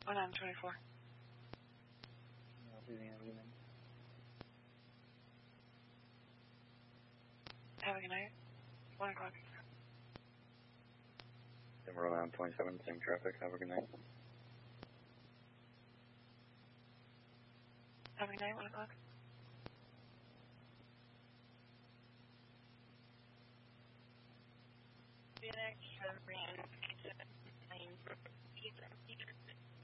1924. I'll do the ambulance. Have a good night. 1 o'clock. Then we're around 27, same traffic. Have a good night. Have a good night. 1 o'clock. Phoenix,